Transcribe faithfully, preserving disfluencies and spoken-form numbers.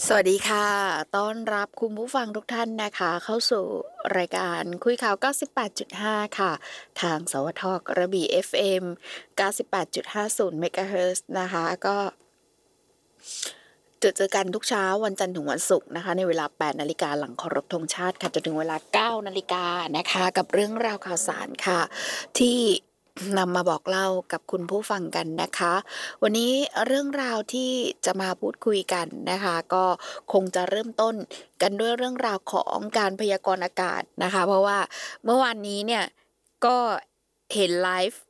สวัสดีค่ะ ต้อนรับคุณผู้ฟังทุกท่านนะคะ เข้าสู่รายการคุยข่าว เก้าสิบแปดจุดห้า ค่ะ ทาง สวท. กระบี่ เอฟ เอ็ม เก้าสิบแปดจุดห้าศูนย์ เมกะเฮิรตซ์ นะคะ ก็ เจอ เจอกันทุกเช้าวันจันทร์ถึงวันศุกร์นะคะ ในเวลา แปด นาฬิกา หลังเคารพธงชาติค่ะ จนถึงเวลา เก้า นาฬิกานะคะ กับเรื่องราวข่าวสารค่ะ ที่ นำมาบอกเล่ากับคุณผู้ฟังกันนะคะ วันนี้เรื่องราวที่จะมาพูดคุยกันนะคะ ก็คงจะเริ่มต้นกันด้วยเรื่องราวของการพยากรณ์อากาศนะคะ เพราะว่าเมื่อวานนี้เนี่ย ก็เห็นไลฟ์